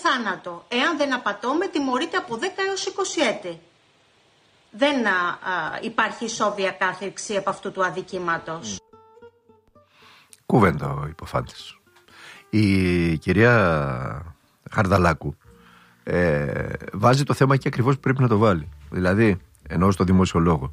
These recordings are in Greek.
θάνατο. Εάν δεν απατώμε, τιμωρείται από 10 έως 20 έτη. Δεν υπάρχει ισόβια κάθριξη από αυτού του αδικήματος. Κουβέντα ο υποφάντης. Η κυρία Χαρδαλάκου βάζει το θέμα και ακριβώς πρέπει να το βάλει. Δηλαδή, εννοώ στο δημόσιο λόγο,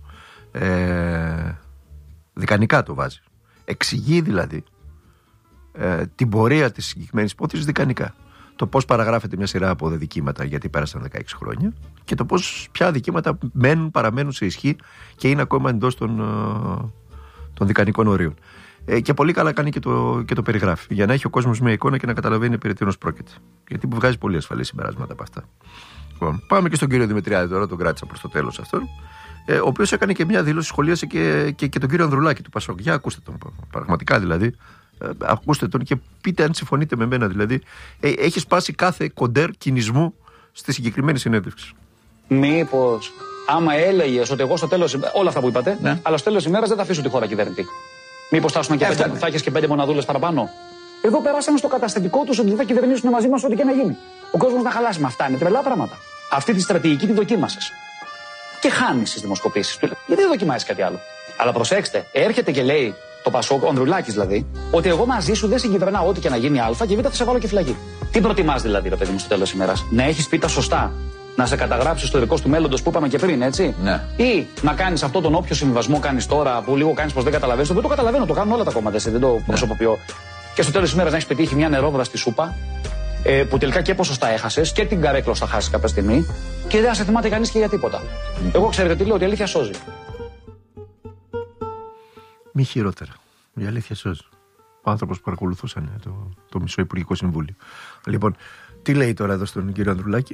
δικανικά το βάζει. Εξηγεί δηλαδή την πορεία της συγκεκριμένης υπόθεσης δικανικά. Το πώς παραγράφεται μια σειρά από αδικήματα γιατί πέρασαν 16 χρόνια και το πώς ποια αδικήματα παραμένουν σε ισχύ και είναι ακόμα εντός των δικανικών ορίων. Και πολύ καλά κάνει και το περιγράφει, για να έχει ο κόσμος μια εικόνα και να καταλαβαίνει περί τίνος πρόκειται. Γιατί βγάζει πολύ ασφαλή συμπεράσματα από αυτά. Πάμε και στον κύριο Δημητριάδη τώρα, τον κράτησα προς το τέλος αυτόν, ο οποίος έκανε και μια δήλωση, σχολίασε και τον κύριο Ανδρουλάκη του Πασόκ. Για ακούστε τον, πραγματικά δηλαδή. Ακούστε τον και πείτε αν συμφωνείτε με μένα. Δηλαδή, έχει σπάσει κάθε κοντέρ κινησμού στη συγκεκριμένη συνέντευξη. Μήπως, άμα έλεγες ότι εγώ στο τέλος, όλα αυτά που είπατε, ναι, αλλά στο τέλος της ημέρας δεν θα αφήσω τη χώρα κυβερνητή. Μήπως θα έχεις και 5 μοναδούλες παραπάνω. Εδώ περάσαμε στο καταστατικό τους ότι θα κυβερνήσουν μαζί μας ό,τι και να γίνει. Ο κόσμος να χαλάσει με αυτά. Είναι τρελά πράγματα. Αυτή τη στρατηγική τη δοκίμασες. Και χάνεις στις δημοσκοπήσεις. Γιατί δεν δοκιμάζεις κάτι άλλο. Αλλά προσέξτε, έρχεται και λέει το Πασόκ, ο Ανδρουλάκης δηλαδή, ότι εγώ μαζί σου δεν συγκυβερνάω ό,τι και να γίνει Α και Β, θα σε βάλω και φυλακή. Τι προτιμάς δηλαδή, ρε παιδί μου, στο τέλος της ημέρας? Να έχεις πει τα σωστά, να σε καταγράψεις στο δικό του μέλλοντος που είπαμε και πριν, έτσι? Ναι. Ή να κάνεις αυτόν τον όποιο συμβιβασμό κάνεις τώρα, που λίγο κάνεις πως δεν καταλαβαίνεις, το οποίο το καταλαβαίνω, το κάνουν όλα τα κόμματα, δεν το προσωποποιώ. Και στο τέλος της ημέρας να έχεις πετύχει μια νερόβραστη σούπα, που τελικά και ποσοστά έχασες και την καρέκλα θα χάσεις κάποια στιγμή και δεν σε θυμάται κανείς και για τίποτα. Εγώ ξέρετε τι λέω, ότι η αλήθεια σώζει. Μη χειρότερα. Η αλήθεια σώζει. Ο άνθρωπος που παρακολουθούσαν το μισό Υπουργικό Συμβούλιο. Λοιπόν, τι λέει τώρα εδώ στον κύριο Ανδρουλάκη?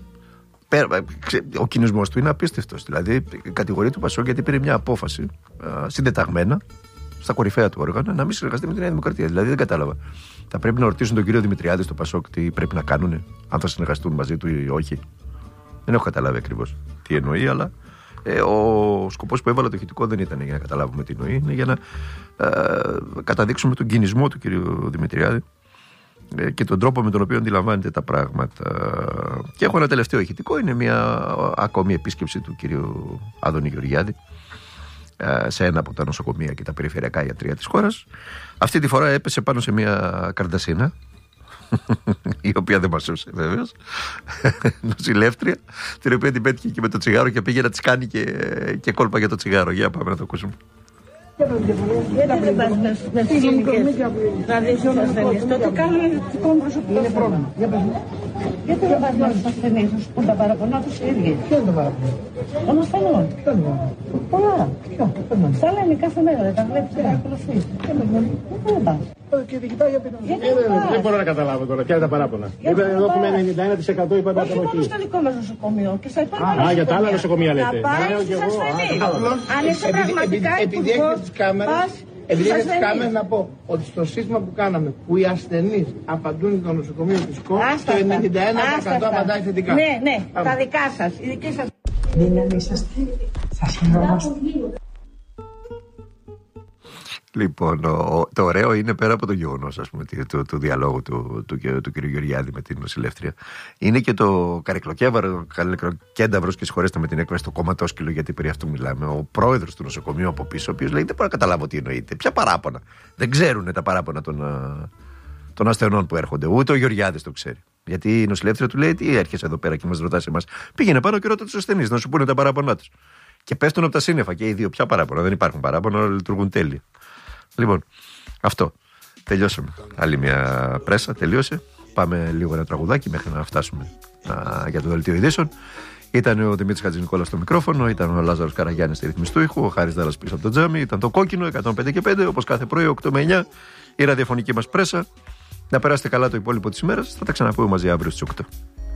Ο κινησμός του είναι απίστευτος. Δηλαδή, κατηγορεί του Πασόκ γιατί πήρε μια απόφαση συντεταγμένα στα κορυφαία του όργανα να μην συνεργαστεί με τη Νέα Δημοκρατία. Δηλαδή, δεν κατάλαβα. Θα πρέπει να ρωτήσουν τον κύριο Δημητριάδη στο Πασόκ τι πρέπει να κάνουν, αν θα συνεργαστούν μαζί του ή όχι. Δεν έχω καταλάβει ακριβώς τι εννοεί, αλλά ο σκοπός που έβαλε το ηχητικό δεν ήταν για να καταλάβουμε τι εννοεί, είναι για να καταδείξουμε τον κινησμό του κύριου Δημητριάδη και τον τρόπο με τον οποίο αντιλαμβάνεται τα πράγματα. Και έχω ένα τελευταίο ηχητικό, είναι μια ακόμη επίσκεψη του κύριου Άδωνη Γεωργιάδη σε ένα από τα νοσοκομεία και τα περιφερειακά ιατρεία της χώρας. Αυτή τη φορά έπεσε πάνω σε μια καρντασίνα, η οποία δεν μας σώσε βέβαιως, νοσηλεύτρια, την οποία την πέτυχε και με το τσιγάρο και πήγε να της κάνει και κόλπα για το τσιγάρο. Για πάμε να το ακούσουμε. Γιατί δεν πας με τις κλινικές να δεις τους ασθενείς? Το τι κάνουν είναι δικό μου προσωπικό πρόβλημα. Γιατί δεν πας με τους ασθενείς να σου πούν τα παραπονά τους οι ίδιοι? Ποιο είναι το παραπονά? Των ασθενών. Ποιο είναι το παραπονά? Πολλά. Στα λένε κάθε μέρα, δεν τα βλέπεις και τα ακολουθείς. Δεν πας. Και διοικητά για πείτε. Δεν μπορώ να καταλάβω τώρα ποια είναι τα παράπονα. Εδώ έχουμε 91% είπατε όχι μόνο στο δικό μας νοσοκομείο και στα υπόλοιπα νοσοκομεία. Για τα άλλα νοσοκομεία λέτε. Να πάρεις τους ασθενείς. Αν είσαι πραγματικά υπουργός, επειδή έχετε τις κάμερες να πω ότι στο σύστημα που κάναμε, που οι ασθενείς απαντούν στο νοσοκομείο της ΚΟ, το 91% απαντάει θετικά. Ναι, τα δικά σας, η δική σας. Μην είσαστε, σας χαιρόμαστε. Λοιπόν, το ωραίο είναι πέρα από το γεγονός, ας πούμε, του διαλόγου του κ. Γεωργιάδη με την νοσηλεύτρια. Είναι και το καρεκλοκένταυρος, και συγχωρέστε με την έκφραση, το κομματόσκυλο, γιατί περί αυτού μιλάμε. Ο πρόεδρος του νοσοκομείου από πίσω, ο οποίος λέει: δεν μπορώ να καταλάβω τι εννοείται. Ποια παράπονα? Δεν ξέρουν τα παράπονα των ασθενών που έρχονται. Ούτε ο Γεωργιάδης το ξέρει. Γιατί η νοσηλεύτρια του λέει: τι έρχεσαι εδώ πέρα και μας ρωτάς εμάς? Πήγαινε πάνω και ρώτα τους ασθενείς να σου πούνε τα παράπονά τους. Και πέφτουν από τα σύννεφα και οι δύο. Ποια παράπονα? Δεν υπάρχουν παράπονα, όλα λειτουργούν τέλεια. Λοιπόν, αυτό. Τελειώσαμε. Άλλη μια πρέσα, τελείωσε. Πάμε λίγο ένα τραγουδάκι μέχρι να φτάσουμε για το δελτίο ειδήσεων. Ήταν ο Δημήτρης Χατζηνικόλας στο μικρόφωνο, ήταν ο Λάζαρος Καραγιάννης στη ρυθμιστή του ήχου, ο Χάρης Δάλλας πίσω από το τζάμι, ήταν το Κόκκινο 105 και 5, όπως κάθε πρωί 8 με 9, η ραδιοφωνική μας πρέσα. Να περάσετε καλά το υπόλοιπο της ημέρας. Θα τα ξαναπούμε μαζί αύριο στις 8.